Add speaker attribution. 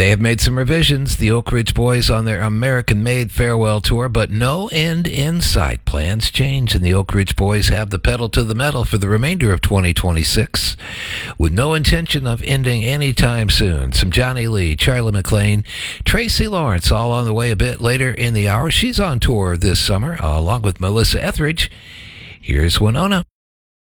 Speaker 1: They have made some revisions, the Oak Ridge Boys, on their American-made farewell tour, but no end in sight. Plans change, and the Oak Ridge Boys have the pedal to the metal for the remainder of 2026, with no intention of ending anytime soon. Some Johnny Lee, Charlie McClain, Tracy Lawrence, all on the way a bit later in the hour. She's on tour this summer, along with Melissa Etheridge. Here's Winona.